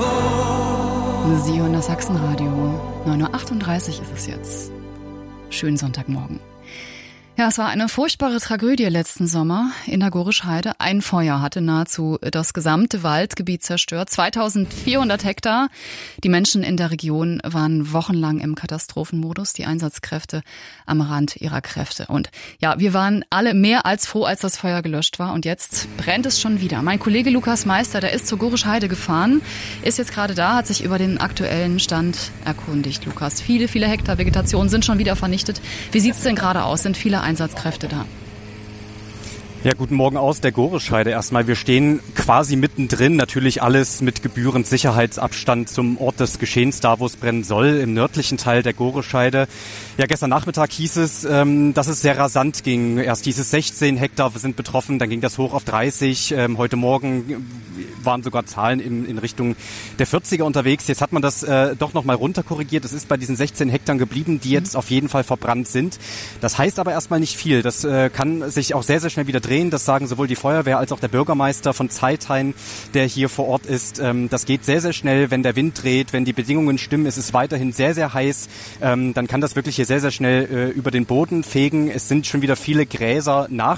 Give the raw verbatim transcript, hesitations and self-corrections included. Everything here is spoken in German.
Sie hören das Sachsenradio. neun Uhr achtunddreißig ist es jetzt. Schönen Sonntagmorgen. Ja, es war eine furchtbare Tragödie letzten Sommer in der Gorisch-Heide. Ein Feuer hatte nahezu das gesamte Waldgebiet zerstört. zweitausendvierhundert Hektar. Die Menschen in der Region waren wochenlang im Katastrophenmodus, die Einsatzkräfte am Rand ihrer Kräfte. Und ja, wir waren alle mehr als froh, als das Feuer gelöscht war. Und jetzt brennt es schon wieder. Mein Kollege Lukas Meister, der ist zur Gorisch-Heide gefahren, ist jetzt gerade da, hat sich über den aktuellen Stand erkundigt. Lukas, viele, viele Hektar Vegetation sind schon wieder vernichtet. Wie sieht's denn gerade aus? Sind viele Einsatzkräfte da? Ja, guten Morgen aus der Gorisch-Heide erstmal. Wir stehen quasi mittendrin, natürlich alles mit gebührend Sicherheitsabstand zum Ort des Geschehens, da wo es brennen soll, im nördlichen Teil der Gorisch-Heide. Ja, gestern Nachmittag hieß es, ähm, dass es sehr rasant ging. Erst hieß es sechzehn Hektar sind betroffen, dann ging das hoch auf dreißig. Ähm, heute Morgen waren sogar Zahlen in, in Richtung der vierziger unterwegs. Jetzt hat man das äh, doch nochmal runterkorrigiert. Es ist bei diesen sechzehn Hektar geblieben, die jetzt auf jeden Fall verbrannt sind. Das heißt aber erstmal nicht viel. Das äh, kann sich auch sehr, sehr schnell wieder drehen. Das sagen sowohl die Feuerwehr als auch der Bürgermeister von Zeithain, der hier vor Ort ist. Ähm, das geht sehr, sehr schnell, wenn der Wind dreht, wenn die Bedingungen stimmen. Es ist weiterhin sehr, sehr heiß. Ähm, dann kann das wirklich hier sehr, sehr schnell äh, über den Boden fegen. Es sind schon wieder viele Gräser nach